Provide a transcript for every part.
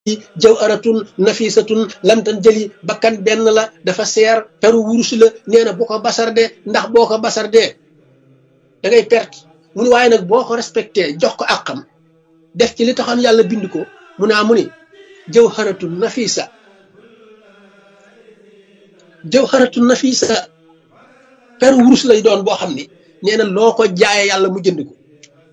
jawharatun nafisatun lam tan jëli bakkan benn la dafa seer peru wurus la nee na bu ko basarde ndax boo ko basarde da ngay perte mu ni waaye nag boo ko respecté jox ko àqam def ci li taxoon yàlla bind ko mu naa mu ni jawharatun nafisa jawharatun nafisa peru wurus lay doon boo xam ni nee na loo ko jaaye yàlla mu jënd ko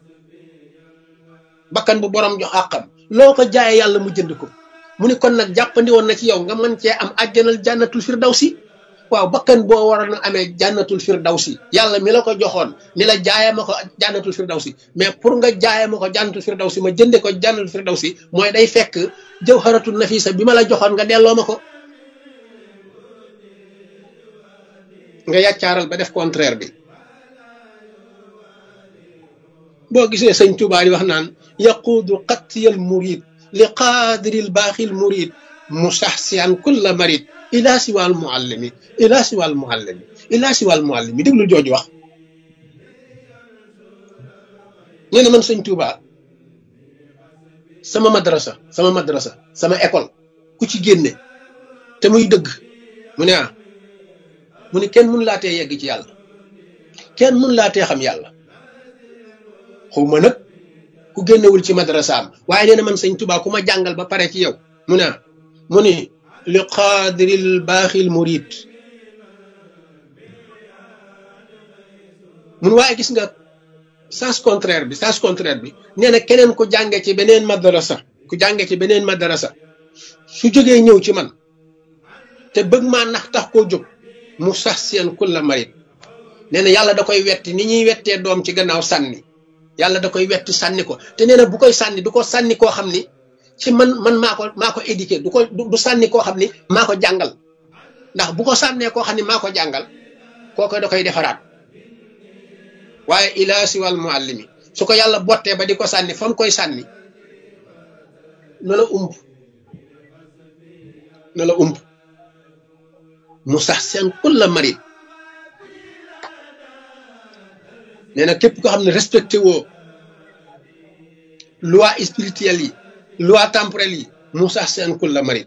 bakkan bu borom jox àqam loo ko jaayee yàlla mu jënd ko mu ni kon nag jàppandi woon na ci yow nga mën cee am àjjanal jànnatul firdawsi waaw bakkan boo waroon a amee jànnatul firdawsi yàlla mi la ko joxoon ni la jaayee ma ko jànnatul firdawsi mais pour nga jaayee ma ko jànnatul firdawsi ma jënde ko jànnatul firdawsi mooy day fekk jawharatul nafisa bi ma la joxoon nga delloo ma ko nga yàccaaral ba def contraire bi boo gisee sëñ Tuubaa di wax naan yaquudu qattiyal murid li qaadiril baaxil murid musaxsiyan kulla marid ila siwal muallimi ila siwal muallimi ila siwal muallimi déglu jooju wax nee na man sëñ Tuubaa sama madrasa sama école ku ci génne te muy dëgg mu ne mu ni kenn mun laa tee yegg ci yàlla kenn mun laa tee xam yàlla xawma nag ku génnewul ci madrasaam waaye nee na man sëñ Tuubaa ku ma jàngal ba pare ci yow mu ni li qaadiril baaxil murid mun waaye gis nga sens contraire bi nee na keneen ku jànge ci beneen madrasa su jógee ñëw ci man te bëgg maa nax tax koo jóg mu sax seen kulla marid nee na yàlla da koy wetti ni ñuy wettee doom ci gannaaw sànni yàlla da koy wetti sànni ko te nee na bu koy sànni du ko sànni koo xam ni ci man maa ko éduqué du sànni koo xam ni maa ko jàngal ndax bu ko sànnee koo xam ni maa ko jàngal kooko da koy defaraat waaye ilaa siwal muallimi su ko yàlla bottee ba di ko sànni fa mu koy sànni na la ump mu sax seen kulla marid nee na képp ko xam ne respecté woo loi spirituelle yi loi temporelle yi mu sax seen kulla marid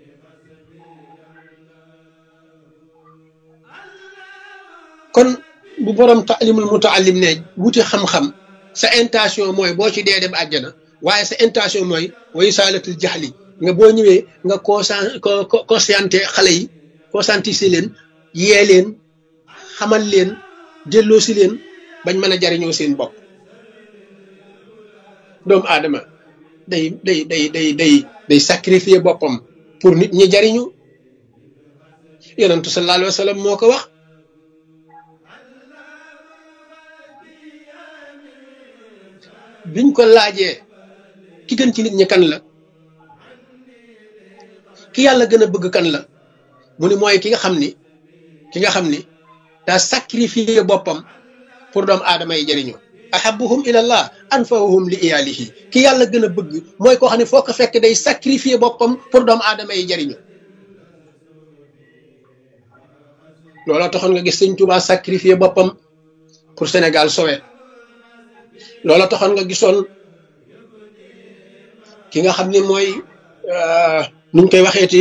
kon bu borom taalimul mutaallim ne wuti xam-xam sa intention mooy boo ci dee dem àjjana waaye sa intention mooy wayu saalatul jaxli nga boo ñëwee nga conscienté xale yi conscientiser leen yee leen xamal leen delloosi leen bañ mën a jariñoo seen bopp doomu aadama day sacrifier boppam pour nit ñi jariñu yonentu sallallahu alayhi wa sallam moo ko wax biñ ko laajee ki gën ci nit ñi kan la ki yàlla gën a bëgg kan la mu ni mooy ki nga xam ni daa sacrifier boppam pour doomu aadama yi jëriñu ahabuhum ilallah anfa'uhum li iyalihi ki yàlla gën a bëgg mooy koo xam ne foo ko fekk day sacrifier boppam pour doomu aadama yi jëriñu looloo taxoon nga gis sëñ Tuubaa sacrifier boppam pour Sénégal sowe looloo taxoon nga gisoon ki nga xam ne mooy nuñ koy waxeeti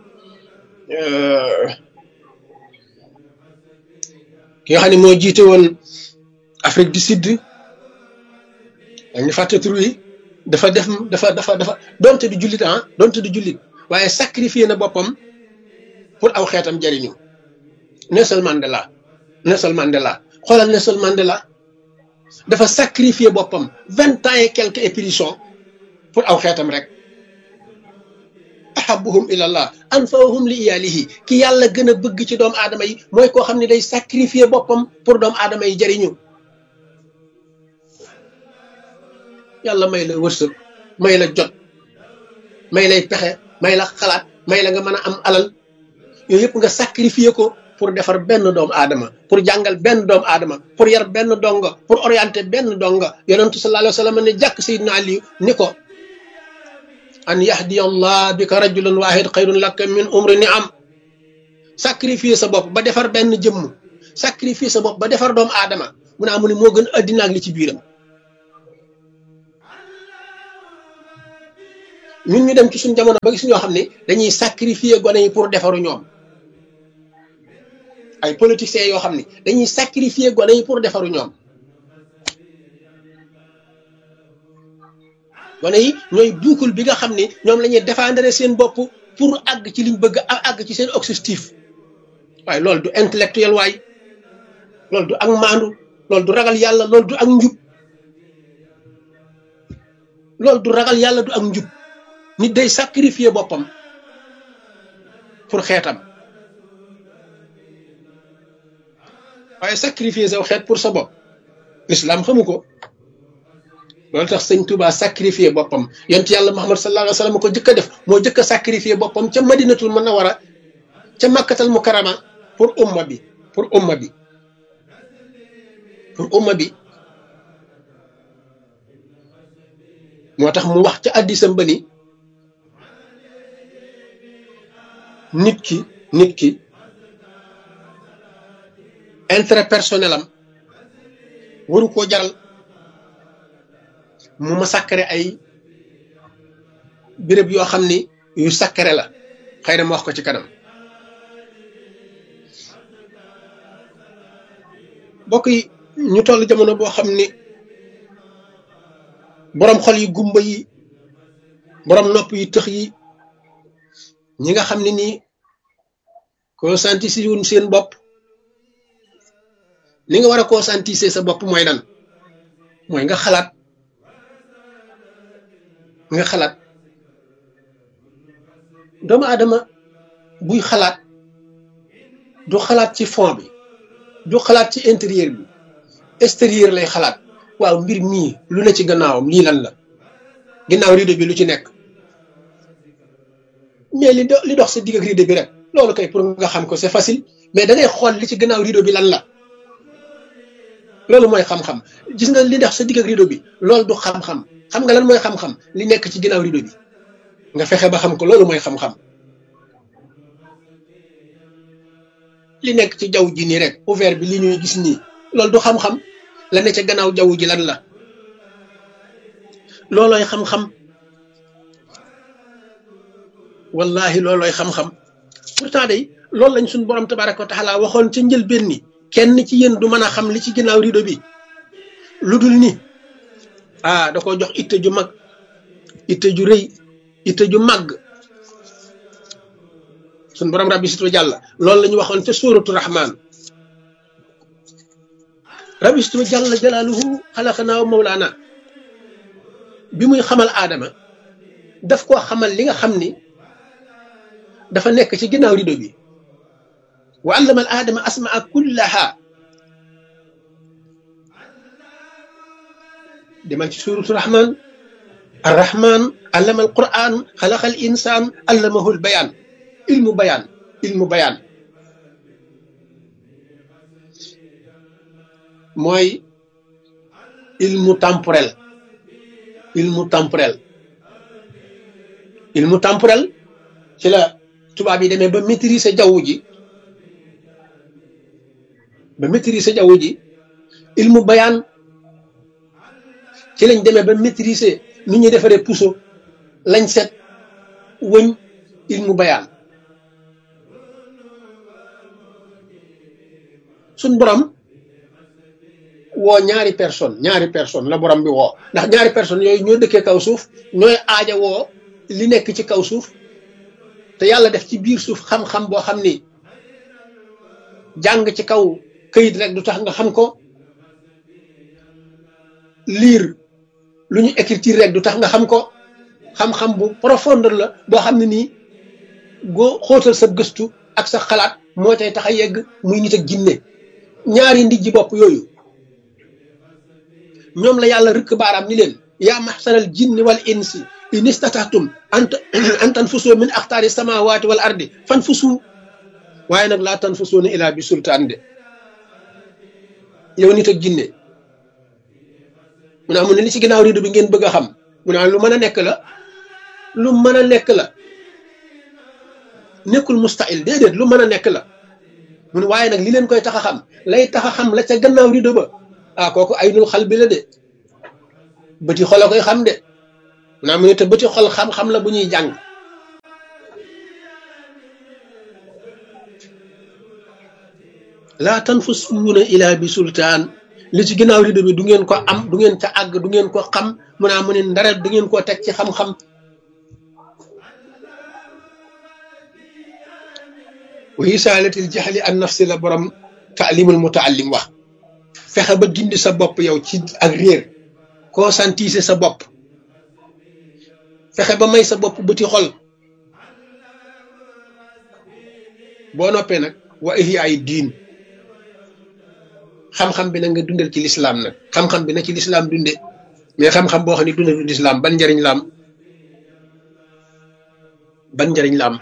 ki nga xam ne moo jiite woon Afrique du Sud dañu fàtte tur yi dafa donte du jullit waaye sacrifié na boppam pour aw xeetam jariñu Nelson Mandela xoolal Nelson Mandela dafa sacrifié boppam 20 ans et quelques éprisons pour aw xeetam rek ahabuhum ilallah anfa'uhum li iyalihi ki yàlla gën a bëgg ci doomu aadama yi mooy koo xam ne day sacrifier boppam pour doomu aadama yi jariñu yàlla may la wërsëg may la jot may lay pexe may la xalaat may la nga mën a am alal yooyu yëpp nga sacrifier ko pour defar benn doomu aadama pour jàngal benn doomu aadama pour yar benn donga pour orienter benn donga yonentu sallallahu alayhi wa sallam ne jàkk Seydina Ali ni ko an yahdiya allah bika rajulan wahid xayrun laka min umri ni'am sacrifier sa bopp ba defar benn jëmm sacrifier sa bopp ba defar doomu aadama mu ne amu ne moo gën addina ak li ci biiram ñun ñu dem ci suñu jamono ba gis ñoo xam ne dañuy sacrifier gone yi pour defaru ñoom ay politiciens yoo xam ne dañuy sacrifier gone yi pour defaru ñoom gone yi ñooy buukul bi nga xam ne ñoom la ñuy défendre seen bopp pour àgg ci liñ bëgg a àgg ci seen objectif waaye loolu du intellectuel waay loolu du ak maandu loolu du ragal yàlla loolu du ak njub loolu du ragal yàlla du ak njub nit day sacrifier boppam pour xeetam waaye sacrifier saw xeet pour sa bopp l'islam xamu ko loolu tax sëñ Touba sacrifier boppam yonent yàlla Muhammad sallallahu alayhi wa sallam ko jëkk a def moo jëkk a sacrifier boppam ca madinatul munawwara ca makkatal mukarrama pour umma bi pour umma bi pour umma bi moo tax mu wax ca addisam ba ni nit ki intérêt personnel am waru koo jaral mu ma sakkare ay béréb yoo xam ni yu sakkare la xëy na ma wax ko ci kanam bokk yi ñu toll jamono boo xam ni boroom xol yi gumba yi boroom nopp yi tëx yi ñi nga xam ne nii conscientiser wuñ seen bopp li nga war a conscientiser sa bopp mooy lan mooy nga xalaat doomu aadama buy xalaat du xalaat ci fond bi du xalaat ci intérieur bi extérieur lay xalaat waaw mbir mii lu ne ci gannaawam lii lan la ginnaaw rideau bi lu ci nekk mais li dox sa digg ak rideau bi rek loolu kay pour nga xam ko c'est facile mais da ngay xool li ci gannaaw rideau bi lan la loolu mooy xam-xam gis nga li dox sa digg ak rideau bi loolu du xam-xam xam nga lan mooy xam-xam li nekk ci ginnaaw rideau bi nga fexe ba xam ko loolu mooy xam-xam li nekk ci jaww ji nii rek ouvert bi li ñuy gis nii loolu du xam-xam la ne ca gannaaw jaww ji lan la loolooy xam-xam wallahi loolooy xam-xam pourtant day loolu lañ suñ borom tabaraka wa taala waxoon ca njëlbéen ni kenn ci yéen du mën a xam li ci ginnaaw rideau bi lu dul ni da ko jox itte ju mag itte ju rëy itte ju màgg suñ borom rabbi situ jàlla loolu la ñu waxoon ca suuratu rahman rabbi situ jàlla jalaaluhu xalaqanaa wa mawlaana bi muy xamal aadama daf koo xamal li nga xam ni dafa nekk ci ginnaaw rideau bi wa allama al aadama asmaa kullaha demal ci suuratu rahman arrahman allama al quran xalaqa al insaan allamahu al bayaan ilmu bayaan mooy ilmu temporel ci la tubaab yi demee ba maîtriser jaww ji ilmu bayaan ci lañ demee ba maîtriser nu ñuy defaree puso lañ set wëñ ilmu bayaan suñ borom woo ñaari personne la borom bi woo ndax ñaari personne yooyu ñoo dëkkee kaw suuf ñooy aaja woo li nekk ci kaw suuf te yàlla def ci biir suuf xam-xam boo xam ni jàng ci kaw këyit rek du tax nga xam ko lire lu ñu écriture rek du tax nga xam ko xam-xam bu profondeur la boo xam ne nii goo xóotal sa gëstu ak sa xalaat moo cay tax a yegg muy nit ak jinne ñaari ndijji bopp yooyu ñoom la yàlla rëkk baaraam ni leen yaa maxsaral jinni wal insi in istatahtum an tanfusu min axtaari samawati wal ardi fanfusu waaye nag laa tanfusuuna ilaa bi sultaan de yow nit ak jinne mu ne amu ne li ci ginnaaw rido bi ngeen bëgg a xam mu ne lu mën a nekk la nekkul mustahil déedéet lu mën a nekk la mu ne waaye nag li leen koy tax a xam lay tax a xam la ca gannaaw rido ba kooku ay nul xal bi la de bëti xol a koy xam de naa mu ne te bëti xol xam-xam la bu ñuy jàng laa tanfusuuna ilaa bi sultaan li ci ginnaaw rido bi du ngeen ko am du ngeen ca àgg du ngeen ko xam mu naa mu ne ndara du ngeen koo teg ci xam-xam wa isaalatil jaxli an nafsi la borom taalimul mutaallim wax fexe ba dindi sa bopp yow ci ak réer conscientiser sa bopp fexe ba may sa bopp bëti xol boo noppee nag wa ihyaay diin xam-xam bi nag nga dundal ci lislaam nag xam-xam bi na ci lislaam dunde mais xam-xam boo xam ne dundal lislaam ban njariñ la am ban njariñ la am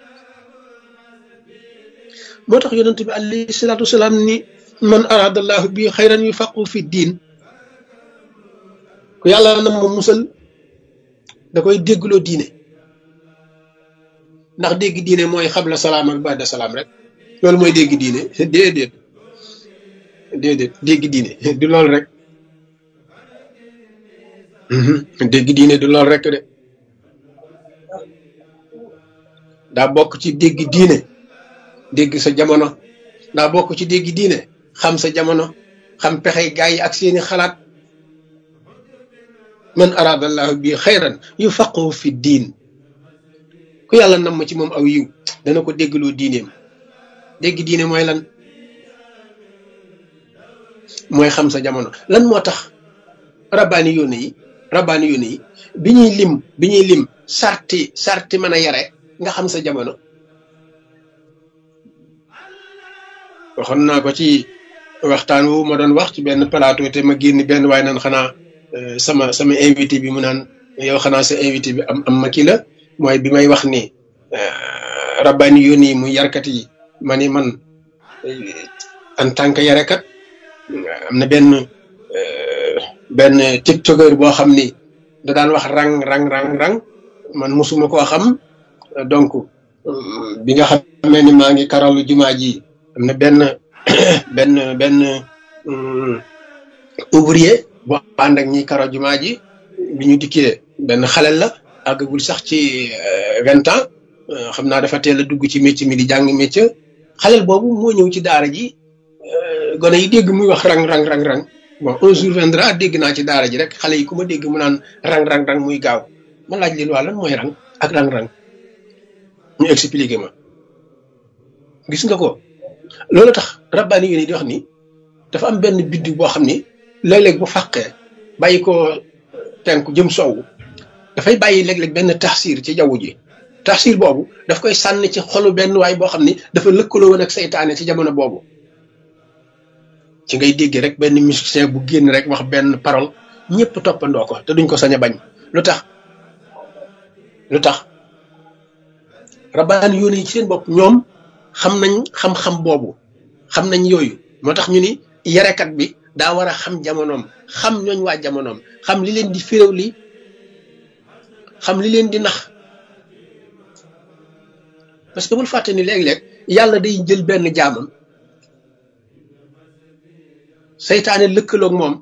moo tax yonent bi alayhi salaatu wasalaam ni man aradallahu bi xayran yufaqu fi diin ku yàlla na ma musal da koy déggloo diine ndax dégg diine mooy xabla salaam ak ba'da salaam rek loolu mooy dégg diine déedéet dégg diine du lool rek dégg diine du lool rek de daa bokk ci dégg diine dégg sa jamono daa bokk ci dégg diine xam sa jamono xam pexey gaay yi ak seeni xalaat man aradallahu bi xayran yufaqihu fi diin ku yàlla nam ma ci moom aw yiw dana ko déggloo diineem dégg diine mooy lan mooy xam sa jamono lan moo tax rabbaani yoone yi bi ñuy lim sarti mën a yare nga xam sa jamono waxoon naa ko ci waxtaan wu ma doon wax ci benn plateau te ma génn benn waaye naan xanaa sama invité bi mu naan yow xanaa sa invité bi am ma kii la mooy bi may wax ni rabbaani yoone yi muy yarkat yi ma ni man en tant que yarekat am na benn tiktokeur boo xam ni da daan wax rang man mosuma koo xam donc bi nga xamee ni maa ngi karalu jumaa ji am na benn ouvrier boo ànd ak ñi karo jumaa ji bi ñu dikkee benn xalel la àggagul sax ci 20 ans xam naa dafa teel a dugg ci métier mi di jàng métier xalel boobu moo ñëw ci daara ji gone yi dégg muy wax rang bon un jour viendra dégg naa ci daara ji rek xale yi ku ma dégg mu naan rang muy gaaw ma laaj leen waa lan mooy rang ak rang ñu expliqué ma gis nga ko loolu tax rabbaani yi di wax ni dafa am benn biddiw boo xam ni léeg-léeg bu fàqee bàyyi ko tenku jëm sowwu dafay bàyyi léeg-léeg benn taxsiir ci jaww ji taxsiir boobu daf koy sànni ci xolu benn waay boo xam ni dafa lëkkaloo woon ak seytaane ci jamono boobu ci ngay dégg rek benn musicien bu génn rek wax benn parole ñëpp toppandoo ko te duñ ko sañ a bañ lu tax rabbaani yoone yi ci seen bopp ñoom xam nañ xam-xam boobu xam nañ yooyu moo tax ñu ni yarekat bi daa war a xam jamonoom xam ñooñ waa jamonoom xam li leen di féréw li xam li leen di nax parce que bul fàtte ni léeg-léeg yàlla day jël benn jaamam seytaane lëkkaloog moom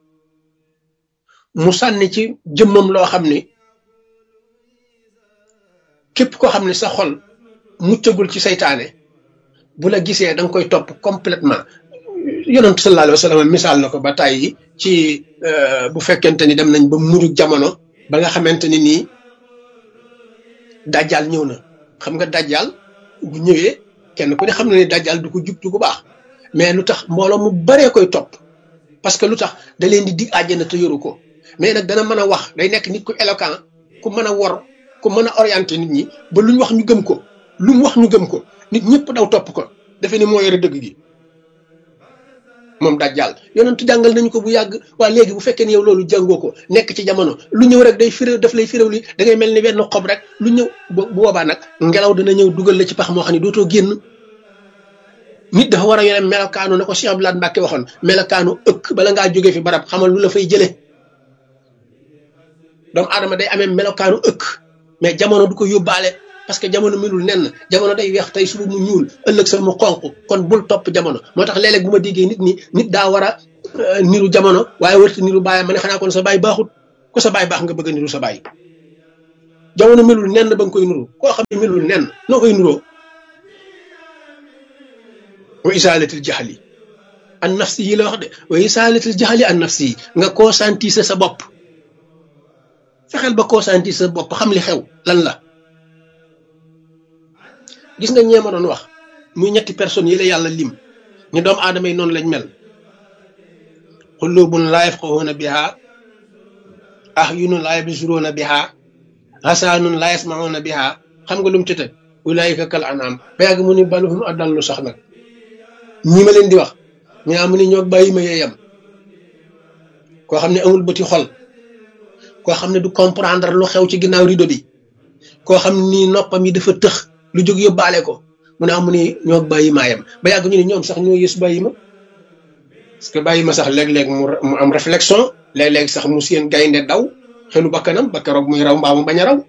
mu sànni ci jëmmam loo xam ni képp koo xam ne sa xol muccagul ci seytaane bu la gisee da nga koy topp complètement yonent sallallahu alayhi wa sallam misaal na ko ba tàyyi ci bu fekkente ni dem nañ ba mujj jamono ba nga xamante ni nii dajjal ñëw na xam nga dajjal bu ñëwee kenn ku ne xam na ni dajjal du ko jub du ko baax mais lu tax mbooloo mu baree koy topp parce que lu tax da leen di dig àjjana te yoru ko mais nag dana mën a wax day nekk nit ku éloquent ku mën a wor ku mën a orienté nit ñi ba lu ñu wax ñu gëm ko lu mu wax ñu gëm ko nit ñëpp daw topp ko defe ni moo yore dëgg gi moom dajjal yonent jàngal nañu ko bu yàgg waa léegi bu fekkee ne yow loolu jàngoo ko nekk ci jamono lu ñëw rek day firé daf lay firéw li da ngay mel ni benn xob rek lu ñëw bu boobaa nag ngelaw dana ñëw dugal la ci pax moo xam ne dootoo génn nit dafa war a yore melokaanu na ko Cheikh Abdoulaye Mbacke waxoon melokaanu ëkk bala ngaa jógee fi barab xamal lu la fay jëlee doomu aadama day amee melokaanu ëkk mais jamono du ko yóbbaale parce que jamono melul nenn jamono day weex tey suba mu ñuul ëllëg sa mu xonq kon bul topp jamono moo tax léeg-léeg bu ma déggee nit daa war a niru jamono waaye warta niru baayam ma ne xanaa kon sa baay baaxut ko sa baay baax nga bëgg a niru sa baay jamono melul nenn ba nga koy nuru koo xam ne melul nenn noo koy nuroo wa isaalatil jaxli an nafsi yi la wax de wa isaalatil jaxli an nafsi yi nga conscientiser sa bopp fexeel ba conscientiser sa bopp xam li xew lan la gis nga ñeema doon wax muy ñetti personnes yi la yàlla lim ñu doomu aadama yi noonu lañ mel qulubun laa yafqahuuna biha ahyunun laa yabsuruuna biha hasaanun laa yasmahuuna biha xam nga lu mu ci teg ulaayika kal anaam ba yàgg mu ni baluhum adallu sax nag ñi ma leen di wax ñu naa mu ni ñoo bàyyi ma yeeyam koo xam ne amul bëti xol koo xam ne du comprendre lu xew ci ginnaaw rido bi koo xam ne nii noppam yi dafa tëx lu jóg yóbbaale ko mu ne amu ni ñoo bàyyi maayam ba yàgg ñu ne ñoom sax ñoo yës bàyyi ma parce que bàyyi ma sax léeg-léeg mu am réflexion léeg-léeg sax mu seen gaynde daw xelu bakkanam ba keroog muy raw mbaa mu bañ a raw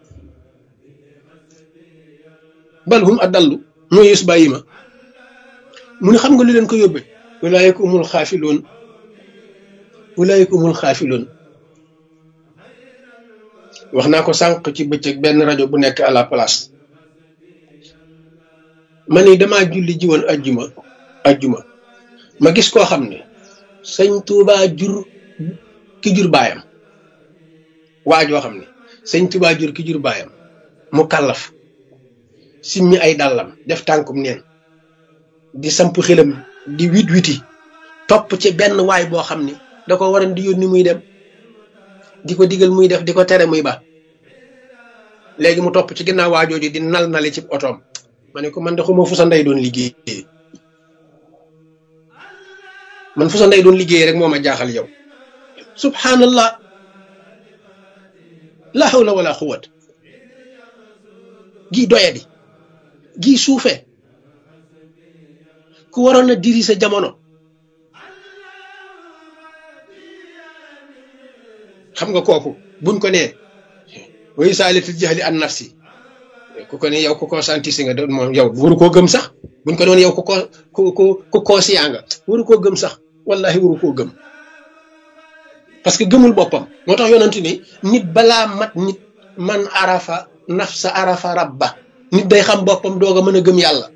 bal hum adallu ñoo yës bàyyi ma mu ne xam nga lu leen ko yóbbe ulaayika humul xaafiloon ulaayika humul xaafiloon wax naa ko sànq ci bëccëg benn rajo bu nekk à la place ma ni damaa julli ji woon ajjuma ma gis koo xam ne sëñ Tuubaa jur ki jur baayam waa joo xam ne sëñ Tuubaa jur ki jur baayam mu kàllaf simmi ay dàllam def tànkum neen di samp xelam di witi topp ci benn waay boo xam ni da ko waroon di yónni muy dem di ko digal muy def di ko tere muy ba léegi mu topp ci ginnaaw waajooju di nal ci otoom ma ne ko man de xuma fu sa ndey doon liggéey man fu sa ndey doon liggéey rek moo ma jaaxal yow subhanallah la hawla wala quwwat gii doyadi gii suufe ku waroon a diri sa jamono xam nga kooku buñ ko nee way saalitul jahli an nafsi ku ko ne yow ku conscientise nga doon moom yow waru koo gëm sax buñ ko doon yow ku conscient nga waru koo gëm sax wallahi waru koo gëm parce que gëmul boppam moo tax yonent ni nit balaa mat nit man arafa nafsa arafa rabba nit day xam boppam doog a mën a gëm yàlla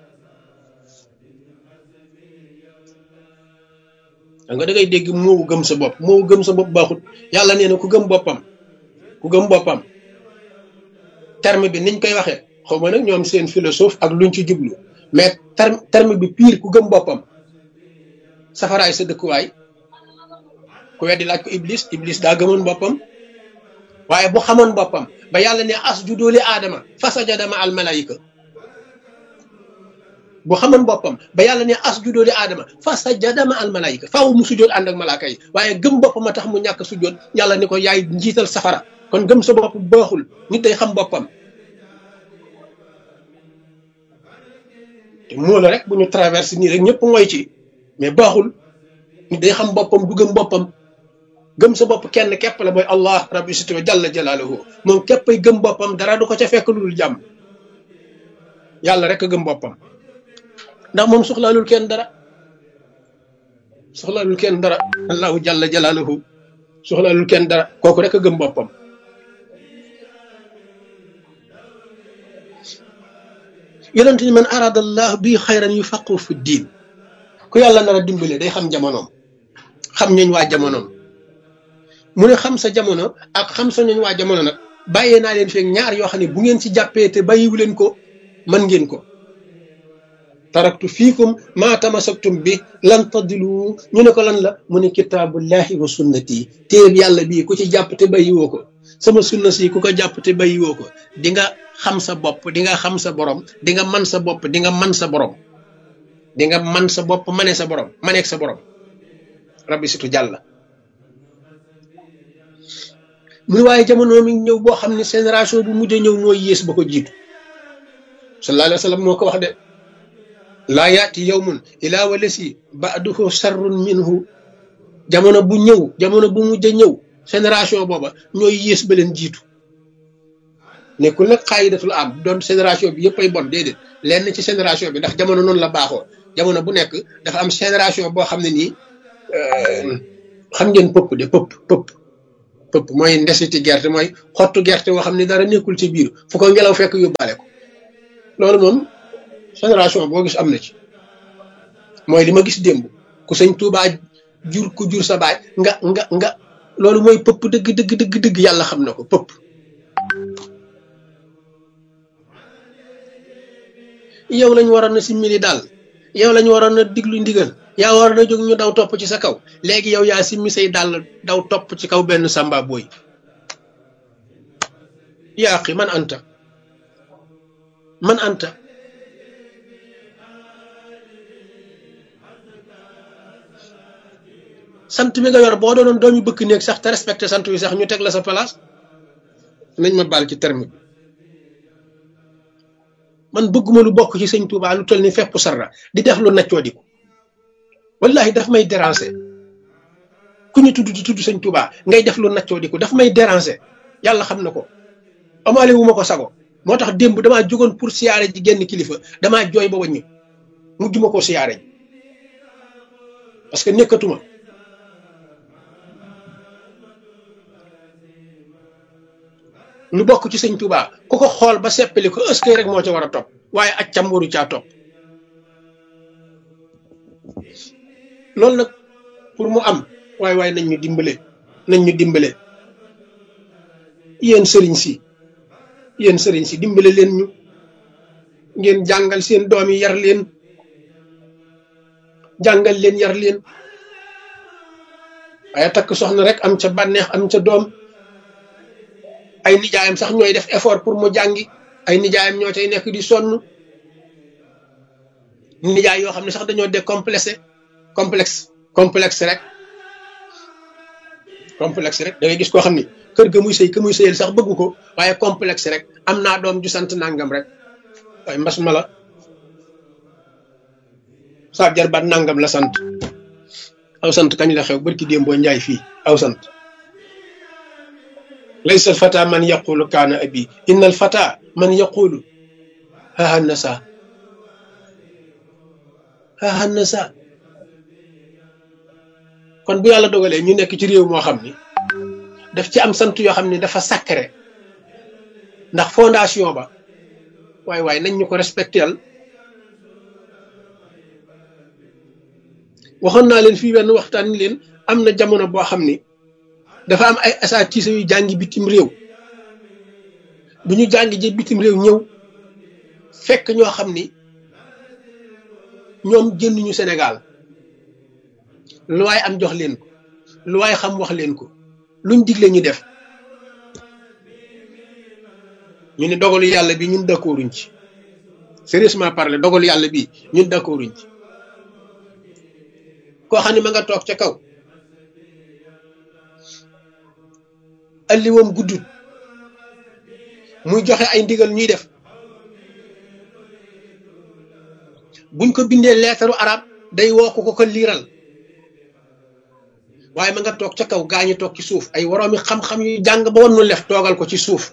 da nga dangay dégg moo gëm sa bopp baaxut yàlla nee na ku gëm boppam terme bi niñ koy waxee xaw ma nag ñoom seen philosophe ak luñ ci jublu mais terme bi pire ku gëm boppam safaraay sa dëkkuwaay ku weddi laaj ko iblis daa gëmoon boppam waaye bu xamoon boppam ba yàlla ne asjudu li aadama fasajada ma al malaayika bu xamoon boppam ba yàlla ne asjudu li aadama fasajada ma al malaayika faaw mu sujjoot ànd ak malaaka yi waaye gëm boppam a tax mu ñàkk sujjoot yàlla ni ko yaay njiital safara kon gëm sa bopp baaxul nit day xam boppam te moo la rek bu ñu traversé nii rek ñëpp mooy ci mais baaxul nit day xam boppam du gëm boppam gëm sa bopp kenn képp la mooy allah rabbi siti wa jalla jalaaluhu moom képpay gëm boppam dara du ko ca fekk lu dul jàmm yàlla rek a gëm boppam ndax moom soxlaalul kenn dara allahu jalla jalaaluhu soxlaalul kenn dara kooku rek a gëm boppam yonent ni man arada allah bi xayran yufaqihu fi diin ku yàlla nar a dimbale day xam jamonoom xam ñooñ waa jamonoom mu ne xam sa jamono ak xam sa ñooñ waa jamono nag bàyyee naa leen feeg ñaar yoo xam ne bu ngeen ci jàppee te bàyyiwu leen ko mën ngeen ko taraktu fiikum maa tamasaktum bi lan tadilu ñu ne ko lan la mu ne kitaabullahi wa sunnati téeb yàlla bii ku ci jàpp te bàyyiwoo ko sama sunna si ku ko jàpp te bàyyiwoo ko di nga xam sa bopp di nga xam sa borom di nga man sa bopp di nga man sa borom di nga man sa bopp mane sa borom maneeg sa borom rabbi situ jàlla muy waaye jamono mi ñëw boo xam ne génération bu mujj a ñëw mooy yées ba ko jiitu sallallahu alayhi wa sallam moo ko wax de laa yaati yawmun ilaa walasi ba'duhu sarrun minhu jamono bu ñëw jamono bu mujj a ñëw génération booba ñooy yées ba leen jiitu nekkul nag xaayidatul am doon génération bi yëpp ay bon déedéet lenn ci génération bi ndax jamono noonu la baaxoo jamono bu nekk dafa am génération boo xam ne nii xam ngeen pëpp pëpp mooy ndesiti gerte mooy xottu gerte woo xam ne dara nekkul ci biir fu ko ngelaw fekk yóbbaale ko loolu moom génération boo gis am na ci mooy li ma gis démb ku sëñ Tuubaa jur ku jur sa baay nga loolu mooy pëpp dëgg yàlla xam na ko pëpp yow lañ waroon na simmili daal yow lañ waroon na diglu ndigal yaa war na jóg ñu daw topp ci sa kaw léegi yow yaa simmi say dàll daw topp ci kaw benn samba booy yaa axi man anta sant mi nga yor boo doonoon doomi bëkk néeg sax te respecté sant wi sax ñu teg la sa place nañ ma baal ci terme bi man bëgguma lu bokk ci sëñ Touba lu toll ni fepp sarra di def lu naccoo di ko wallahi daf may déranger ku ñu tudd di tudd sëñ Touba ngay def lu naccoo di ko daf may déranger yàlla xam na ko amaale wu ma ko sago moo tax démb damaa jógoon pour siyaare ji genn kilifa damaa jooy ba wàññi mujj ma ko siyaare ji parce que nekkatuma lu bokk ci sëñ Touba ku ko xool ba seppali ko ëskay rek moo ca war a topp waaye ak cam waru caa topp loolu nag pour mu am waaye nañ ñu dimbale yéen sëriñ si dimbale leen ñu ngeen jàngal seen doom yi yar leen yar leen waaye takk soxna rek am ca bànneex am ca doom ay nijaayam sax ñooy def effort pour mu jàngi ay nijaayam ñoo cay nekk di sonn nijaay yoo xam ne sax dañoo décomplexé complexe rek da ngay gis koo xam ni kër ga muy sëy ka muy sëyal sax bëggu ko waaye complexe rek am naa doom ju sant nangam rek waaye mbas ma la saa jarbaat nangam la sant aw sant kañ la xew barki démboo njaay fii aw sant laysa al fata man yaqulu kaana abi inna al fata man yaqulu haha nasa kon bu yàlla dogalee ñu nekk ci réew moo xam ni daf ci am sant yoo xam ni dafa sacré ndax fondation ba waaye nañ ñu ko respectel waxoon naa leen fii wenn waxtaan ni leen am na jamono boo xam ni dafa am ay asaatiisa yu jàngi bitim réew bu ñu jàngi ji bitim réew ñëw fekk ñoo xam ni ñoom génnuñu Sénégal lu waay am jox leen ko lu waay xam wax leen ko luñ digle ñu def ñu ne dogalu yàlla bi ñun d'accorduñ ci sérieusement parler dogalu yàlla bi ñun d'accorduñ ci koo xam ne ma nga toog ca kaw alliwoom guddut muy joxe ay ndigal ñuy def buñ ko bindee leetaru arab day woo ko liiral waaye ma nga toog ca kaw gaañu toog ci suuf ay woroomi xam-xam yu jàng ba won nu lef toogal ko ci suuf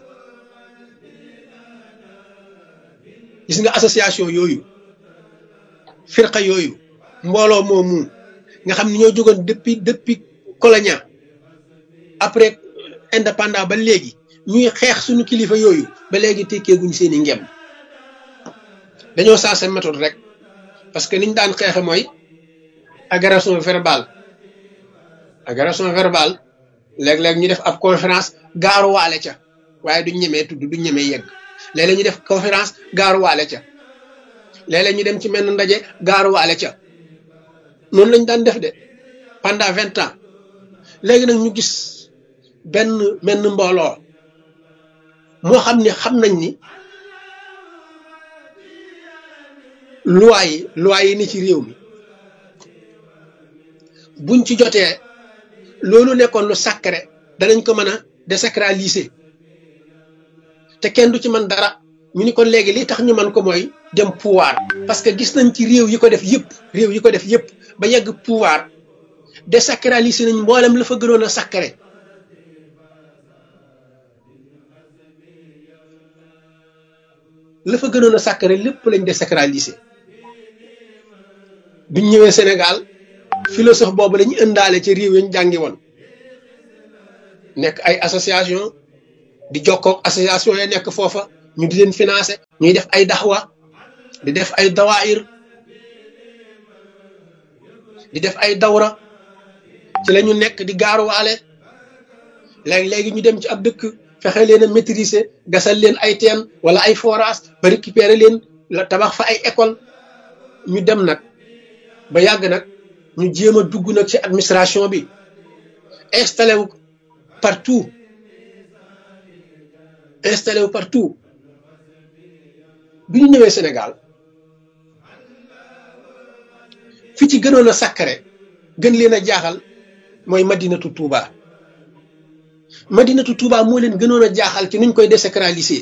gis nga association yooyu firqa yooyu mbooloo moomu nga xam ne ñoo jógoon depuis colonia après indépendant ba léegi ñuy xeex suñu kilifa yooyu ba léegi tekkeeguñ seeni ngem dañoo sensé méthode rek parce que niñ daan xeexe mooy agression verbale léeg-léeg ñu def ab conférence gaaruwaale ca waaye duñ ñemee tudd duñ ñemee yegg léeg-léeg ñu def conférence gaaruwaale ca léeg-léeg ñu dem ci menn ndaje gaaruwaale ca noonu lañ daan def de pendant 20 ans léegi nag ñu gis benn mbooloo moo xam ne xam nañ ni loi yi ni ci réew mi buñ ci jotee loolu nekkoon lu sacré danañ ko mën a désacraliser te kenn du ci mën dara ñu ni kon léegi li tax ñu mën ko mooy dem pouvoir parce que gis nañ ci réew yi ko def yëpp ba yegg pouvoir désacraliser nañ mboolem la fa gënoon a sacré la fa gënoon a sacré lépp lañ désacraliser biñ ñëwee Sénégal philosophe boobu lañu ëndaale ci réew yañ jàngi woon nekk ay association di jokkoog association ya nekk foofa ñu di leen financer ñuy def ay daxwa di def ay dawaayir di def ay dawra ci la ñu nekk di gaaruwaale léegi ñu dem ci ab dëkk fexe leen a maîtriser gasal leen ay teen wala ay forage ba récupérer leen la tabax fa ay école ñu dem nag ba yàgg nag ñu jéem a dugg nag ci administration bi installé wu partout bi ñu ñëwee Sénégal fi ci gënoon a sacré gën leen a jaaxal mooy Madinatu Touba moo leen gënoon a jaaxal ci nuñ koy désacraliser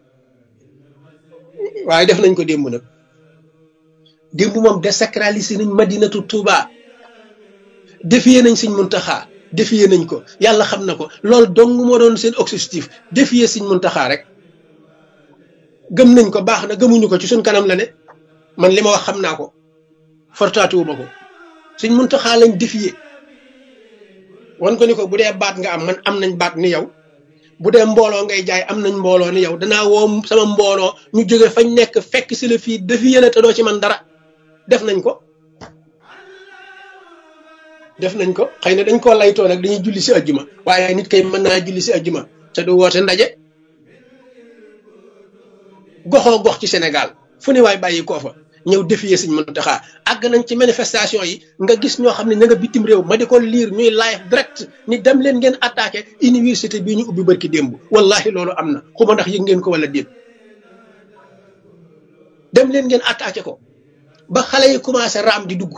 waaye def nañ ko démb nag démb moom désacraliser nañ Madinatu Touba défier nañ Sëñ Muntaxa défier nañ ko yàlla xam na ko loolu dong moo doon seen objectif défier Sëñ Muntaxa rek gëm nañ ko baax na gëmuñu ko ci suñ kanam la ne man li ma wax xam naa ko fortaatuwuma ko Sëñ Muntaxa lañ défier wan ko ni ko bu dee baat nga am man am nañ baat ni yow bu dee mbooloo ngay jaay am nañ mbooloo ni yow danaa woo sama mbooloo ñu jóge fañ nekk fekk si la fii défier la te doo ci man dara def nañ ko xëy na dañ koo laytoo nag dañuy julli si ajjuma waaye nit kay mën naa julli si ajjuma te du woote ndaje goxoo gox ci Sénégal fu ne waay bàyyi koo fa ñëw défier Sëñ Muntaxa àgg nañ ci manifestation yi nga gis ñoo xam ne ña nga bitim réew ma di ko lire ñuy live direct ni dem leen ngeen attaqué université bii ñu ubbi barki démb wallahi loolu am na xuma ndax yëg ngeen ko wala déet dem leen ngeen attaqué ko ba xale yi commencé raam di dugg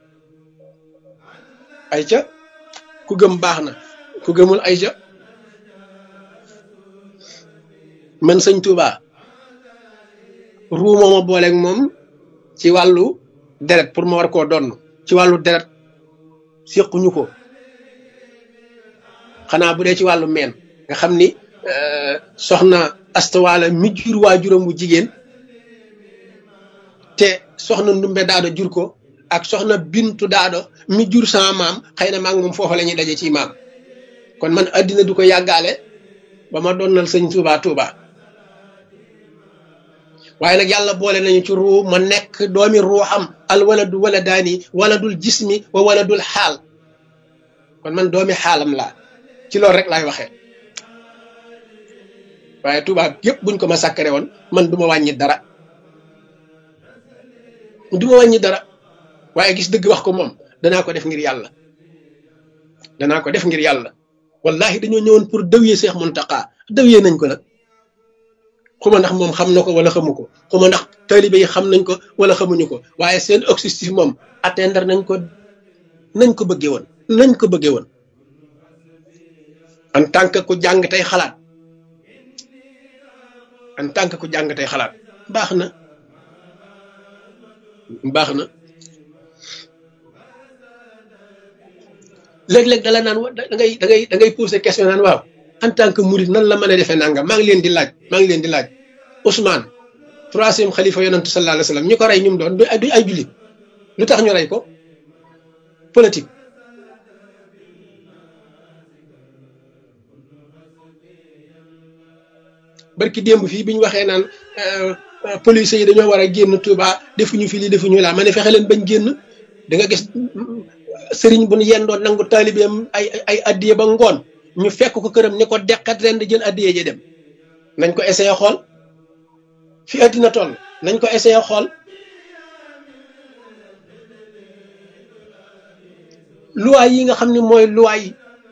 ay ca ku gëm baax na ku gëmul ay ca man Sëñ Touba ruu mooma booleeg moom ci wàllu deret pour ma war koo donn ci wàllu deret séquñu ko xanaa bu dee ci wàllu meen nga xam ni soxna astawaala mi jur waajuram bu jigéen te soxna ndumbe daado jur ko ak soxna bintu daado mi jur sama maam xëy na maa ngi moom foofa la ñuy daje ci maam kon man addina du ko yàggaale ba ma donnal Sëñ Touba waaye nag yàlla boole nañu ci ruu ma nekk doomi ruuxam al waladu waladaani waladul jismi wa waladul xaal kon man doomi xaalam laa ci loolu rek laay waxee waaye Touba yëpp buñ ko ma sàkkare woon man du ma wàññi dara waaye gis dëgg wax ko moom danaa ko def ngir yàlla wallahi dañoo ñëwoon pour dawye Seex Muntaxa dawye nañ ko nag xuma ndax moom xam na ko wala xamu ko xuma ndax taalibe yi xam nañ ko wala xamuñu ko waaye seen objectif moom atteindre nañ ko bëggee woon en tant que ku jàng tey xalaat baax na léeg-léeg dala naan da ngay poser question naan waaw en tant que murid nan la mën a defee nangam maa ngi leen di laaj Ousmane troisième xalifa yonent sallallahu alayhi wa sallam ñu ko rey ñum doon du ay jullit lu tax ñu rey ko politique barki démb fii bi ñu waxee naan police yi dañoo war a génn Touba defuñu fi lii defuñu laa ma ne fexe leen bañ génn da nga gis sëriñ bu ñu yendoon nangu taalibeem ay addiye ba ngoon ñu fekk ko këram ni ko deqat ren di jël addiye ji dem nañ ko essayé xool fi addina toll nañ ko essayé xool loi yi nga xam ne mooy loi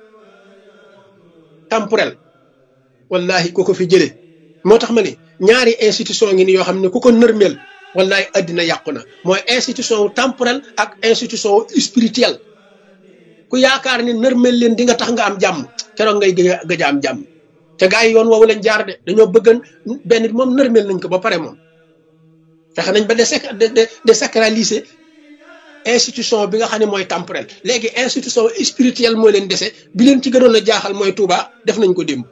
temporel wallahi ku ko fi jëlee moo tax ma ne ñaari institution ngi ni yoo xam ne ku ko nërmeel wallahi addina yàqu na mooy institution temporel ak institution spirituel ku yaakaar ni nërmeel leen di nga tax nga am jàmm keroog ngay gëj a am jàmm te gars yi yoon woowu lañ jaar de dañoo bëggan benn bi moom nërmeel nañ ko ba pare moom fexe nañ ba désacraliser institution bi nga xam ne mooy temporel léegi institution spirituelle moo leen dese bi leen ci gënoon a jaaxal mooy Touba def nañ ko démb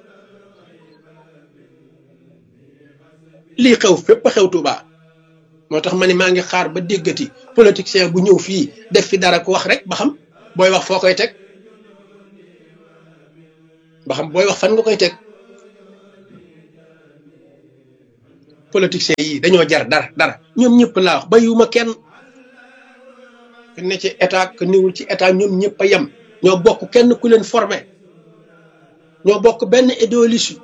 lii xew fépp xew Touba moo tax ma ne maa ngi xaar ba déggati politicien bu ñëw fii def fi dara ko wax rek ba xam booy wax foo koy teg ba xam booy wax fan nga koy teg. politiciens yi dañoo jar dara ñoom ñëpp laa wax bayuma kenn ku ne ci état ku niwul ci état ñoom ñëpp a yem ñoo bokk kenn ku leen formé ñoo bokk benn idéologie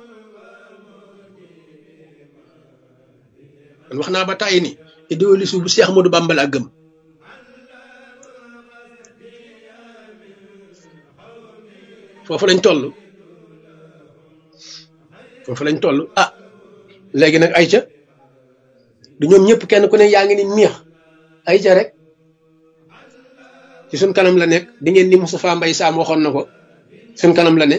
man wax naa ba tàyyi ni idéologie bu Cheikh Ahmadou Bamba laa gëm foofu lañ toll ah léegi nag ayca du ñoom ñëpp kenn ku ne yaa ngi ni miix ayca rek ci suñ kanam la nekk di ngeen ni Moustapha Mbaye Sam waxoon na ko suñ kanam la ne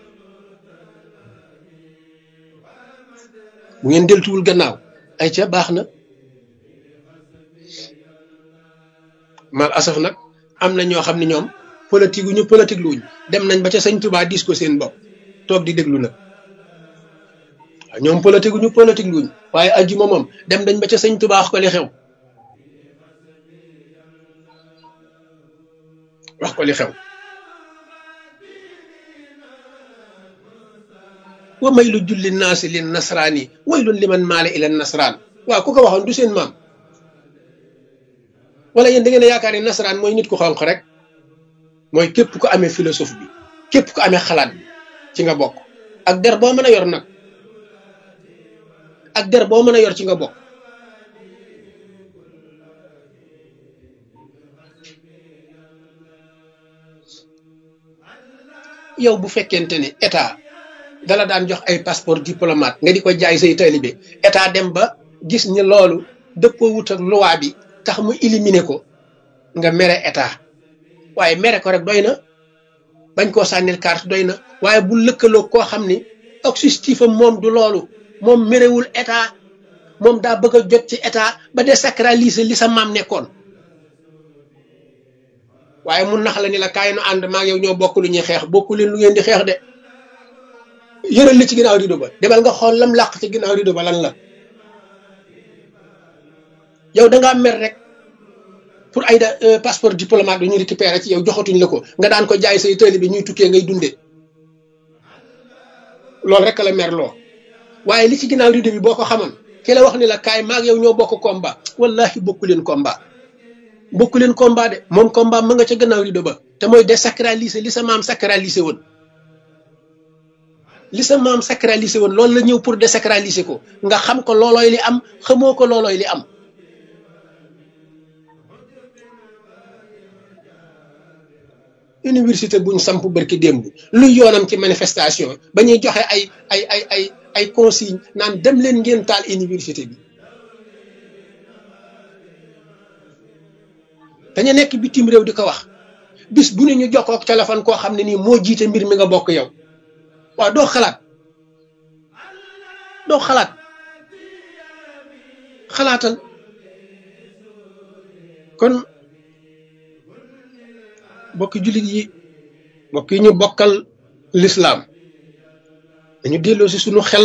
bu ngeen deltuwul gannaaw ayca baax na mal asaf nag am na ñoo xam ne ñoom politique luñ dem nañ ba ca sëñ Touba dis ko seen bopp toog di déglu nag waaw ñoom politique luñ waaye ajjuma moom dem nañ ba ca sëñ Touba wax ko li xew wa may lu julli naasi lin nasraani waylun liman maale ila nasraan waaw ku ko waxoon du seen maam wala yéen da ngeen a yaakaar ni nasaraan mooy nit ku xonq rek mooy képp ku amee philosophe bi képp ku amee xalaat bi ci nga bokk ak der boo mën a yor nag ak der boo mën a yor ci nga bokk yow bu fekkente ne état dala daan jox ay passeport diplomate nga di ko jaay say taalibe état dem ba gis ni loolu dëppoo wut ak loi bi tax mu éliminer ko nga mere état waaye mere ko rek doy na bañ koo sànnil carte doy na waaye bu lëkkaloo koo xam ni objectif am moom du loolu moom merewul état moom daa bëgg a jot ci état ba désacraliser li sa maam nekkoon waaye mun nax la ni la kaay nu ànd maa yow ñoo bokk lu ñuy xeex bokku leen lu ngeen di xeex de yëral li ci ginnaaw rido ba demal nga xool lam làq ci ginnaaw rido ba lan la yow da ngaa mer rek pour ay passeport diplomate bi ñu récupéré ci yow joxatuñ la ko nga daan ko jaay say tëli bi ñuy tukkee ngay dundee loolu rek la mer loo waaye li ci ginnaaw rido bi boo ko xamoon ki la wax ni la kaay maag yow ñoo bokk combat wallahi bokku leen combat de moom combat ma nga ca gannaaw rido ba te mooy désacraliser li sa maam sacraliser woon loolu la ñëw pour désacraliser ko nga xam ko loolooy li am xamoo ko loolooy li am université buñ samp barki démb luy yoonam ci manifestation ba ñuy joxe ay consigne naan dem leen ngeen taal université bi dañu nekk bitim réew di ko wax bis bu ne ñu jokkoo ak téléphone koo xam ne nii moo jiite mbir mi nga bokk yow waaw doo xalaatal kon bokki jullit yi mbokk yi ñu bokkal lislaam dañu delloo si suñu xel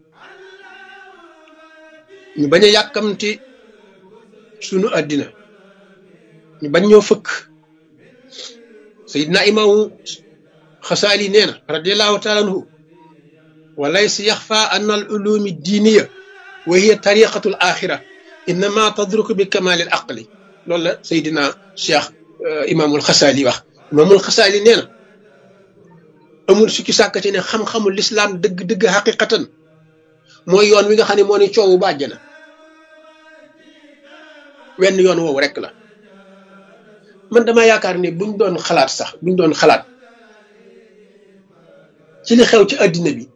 ñu bañ a yàkkamti suñu àddina ñu bañ ñoo fëkk sayidna imaamu xasaali nee na radiallahu taala anhu wa laysa yaxfa anna al ulumi diiniya wa hiya tariqatu al axira innama tadruku bi kamali al aqli loolu la sayidina cheikh imaamul xasaali wax imaamul xasaali nee na amul sukki sàkk ci ne xam-xamul lislaam dëgg-dëgg xaqiqatan mooy yoon wi nga xam ne moo ne coowu ba àjjana wenn yoon woowu rek la man dama yaakaar ni buñ doon xalaat ci li xew ci àddina bi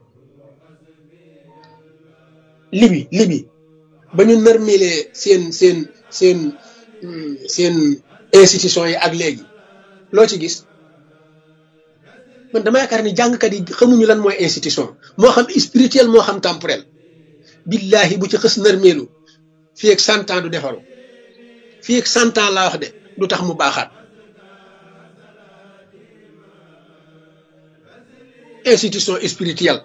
libi ba ñu nërmelee seen institution yi ak léegi loo ci gis man dama yaakaar ni jàngkat yi xamuñu lan mooy institution moo xam spirituel moo xam temporel billahi bu ci xës nërmeelu fii ak 100 ans du defaru fii ak 100 ans laa wax de du tax mu baaxaat institution spirituelle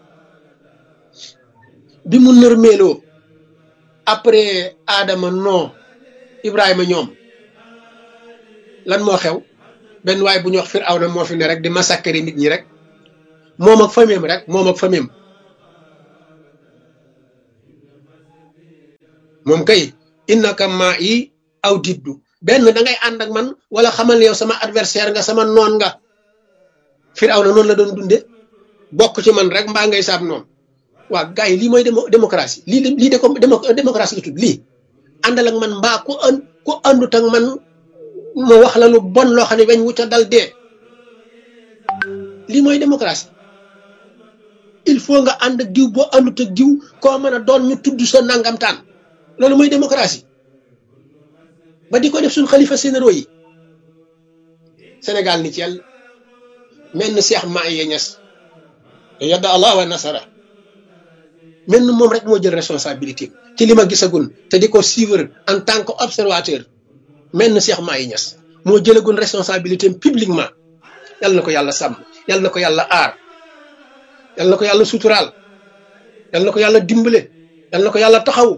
bi mu nërmeeloo après Adama non Ibrahima ñoom lan moo xew benn waay bu ñu wax Firawna moo fi ne rek di massacrer nit ñi rek moom ak famille rek moom ak famille moom kay innaka maa yi aw diddu benn da ngay ànd ak man wala xamal yow sama adversaire nga sama noon nga Firawna noonu la doon dunde bokk ci man rek mbaa ngay saab noonu waa gars yi lii mooy démocratie lii de ko démocratie la tudd lii àndal ak man mbaa ku àndut ak man ma wax la lu bon loo xam ne weñ wu ca dal dee lii mooy démocratie il faut nga ànd ak diw boo àndut ak diw koo mën a doon ñu tudd sa nangamtaan loolu mooy démocratie ba di ko def suñ xalifa généraux yi Sénégal ni ci yàlla mel ni Cheikh Mahi Niass yadda Allah wa nasara mel ni moom rek moo jël responsabilité ci li ma gisagul te di ko suivre en tant que observateur mel ni Cheikh Mahi Niass moo jëlagul responsabilité publiquement yàlla na ko yàlla sàmm yàlla na ko yàlla aar yàlla na ko yàlla suturaal yàlla na ko yàlla dimbale yàlla na ko yàlla taxaw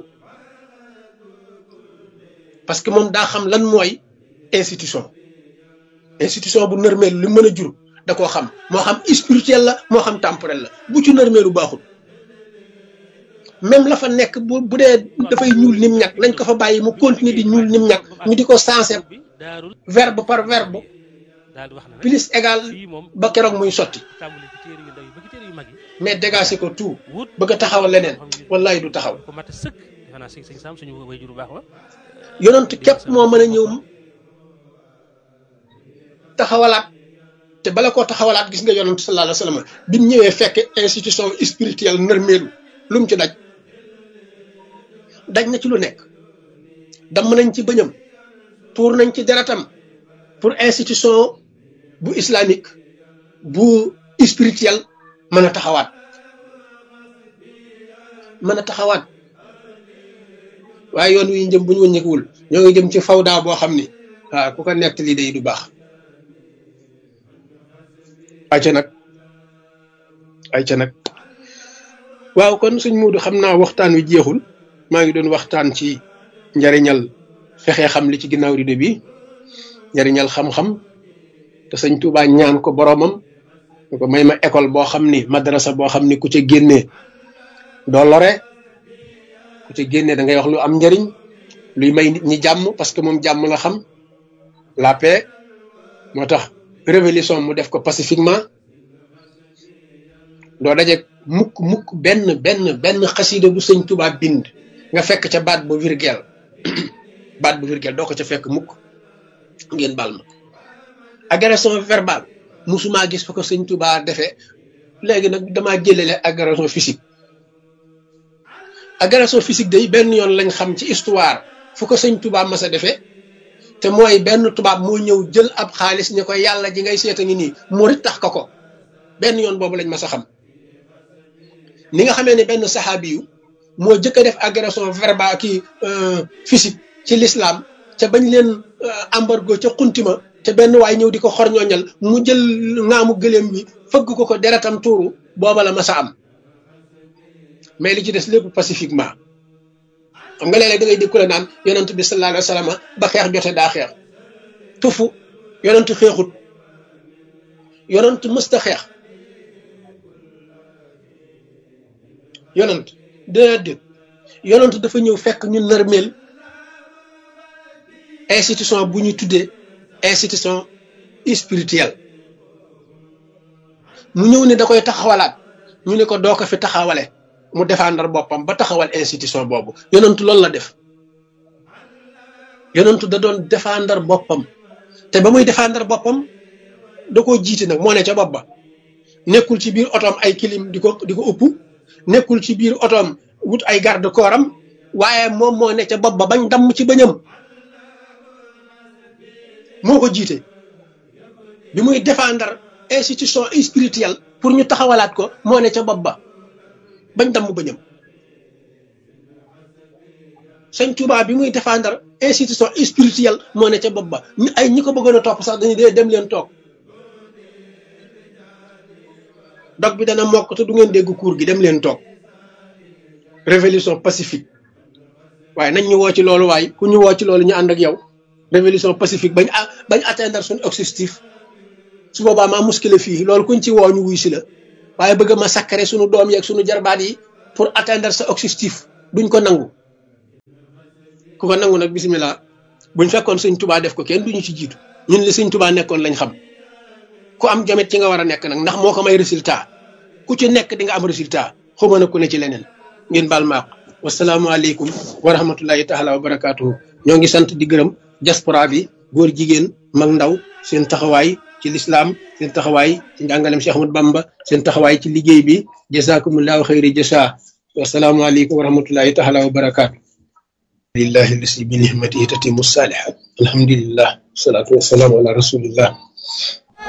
parce que moom daa xam lan mooy institution bu nërmeel lu mën a jur da koo xam moo xam spirituel la moo xam temporel la bu ci nërmeelu baaxul même la fa nekk bu dee dafay ñuul nim ñàkk nañ ko fa bàyyi mu continuer di ñuul nim ñàkk ñu di ko sensé verbe par verbe plus égal ba keroog muy sotti mais dégager ko tout bëgg a taxawal leneen wallaay du taxaw yonent képp moo mën a ñëw taxawalaat te bala koo taxawalaat gis nga yonent sallallahu alayhi wa sallam bi mu ñëwee fekk institution spirituelle nërmeelu lu mu ci daj na ci lu nekk damm nañ ci bëñam tuur nañ ci deretam pour institution bu islamique bu spirituel mën a taxawaat waaye yoon wi ñu jëm bu ñu wëññeekuwul ñoo ngi jëm ci fawda boo xam ni waaw ku ko nekk lii day du baax ayca nag waaw kon suñ Muudu xam naa waxtaan wi jeexul maa ngi doon waxtaan ci njariñal fexe xam li ci ginnaaw rido bi njariñal xam-xam te sëñ Tuubaa ñaan ko boromam ñu ko may ma école boo xam ni madrasa boo xam ni ku ca génnee doo lore ku ca génnee da ngay wax lu am njariñ luy may nit ñi jàmm parce que moom jàmm la xam la paix moo tax révolution mu def ko pacifiquement doo daje mukk benn xasida bu sëñ Tuubaa bind nga fekk ca baat bu virgule doo ko ca fekk mukk ngeen bal ma agression verbale musuma gis fa ko sëñ Tuubaa defee léegi nag damaa jëlele agression physique day benn yoon lañ xam ci histoire fu ko sëñ Tuubaa mas a defee te mooy benn tubaab moo ñëw jël ab xaalis ni ko yàlla ji ngay seeta ngi nii murit tax ko benn yoon boobu lañ mas a xam ni nga xamee ne benn saxaabi yu moo jëkk a def agression verbale kii physique ci l'islam ca bañ leen embargo ca xuntima te benn waay ñëw di ko xorñooñal mu jël ngaamu gëléem bi fëgg ko deretam tuuru booba la mas a am mais li ci des lépp pacifiquement xam nga léeg-léeg da ngay dégg ku la naan yonent bi sallallahu alayhi wa sallam ba xeex jote daa xeex tufu yonent xeexut yonent mësta xeex yonent déedéet yonent dafa ñëw fekk ñu nërmeel institution bu ñu tuddee institution spirituelle mu ñëw ne da koy taxawalaat ñu ne ko doo ko fi taxawale mu défendre boppam ba taxawal institution boobu yonentu loolu la def yonentu da doon défendre boppam te ba muy défendre boppam da koo jiite nag moo ne ca bopp ba nekkul ci biir otoom ay kilim di ko upp nekkul ci biir otoom wut ay garde corps am waaye moom moo ne ca bopp ba bañ damm ci bëñam moo ko jiite bi muy défendre institution spirituelle pour ñu taxawalaat ko moo ne ca bopp ba bañ damm bëñam sëñ Tuubaa bi muy défendre institution spirituelle moo ne ca bopp ba ay ñi ko bëggoon a topp sax dañuy dee dem leen toog dog bi dana mokk te du ngeen dégg cours gi dem leen toog révolution pacifique waaye nañ ñu woo ci loolu waaye ku ñu woo ci loolu ñu ànd ak yow révolution pacifique bañ atteindre suñu objectif su boobaa maa muskile fii loolu kuñ ci woo ñu wuy si la waaye bëgg ma sakkare sunu doom yi ak sunu jarbaat yi pour atteindre sa objectif duñ ko nangu ku ko nangu nag bisimilah buñ fekkoon sëñ Tuubaa def ko kenn duñu ci jiitu ñun li sëñ Tuubaa nekkoon lañ xam ku am jomit ci nga war a nekk nag ndax moo ko may résultat ku ci nekk di nga am résultat xuma na ku ne ci leneen ngeen baal maaq wasalaamualeykum wa rahmatullahi taala wa barakaatuhu ñoo ngi sant di gërëm diaspora bi góor jigéen mag ndaw seen taxawaay ci lislaam seen taxawaay ci njàngalem Cheikh Ahmadou Bamba seen taxawaay ci liggéey bi jazakumullahu xayri jasa wasalaamualeykum wa rahmatullahi taala wa barakaatu lillahi lasi bi nihmatihi tatimu salihat alhamdulillah wasalaatu wasalaamu ala rasulillah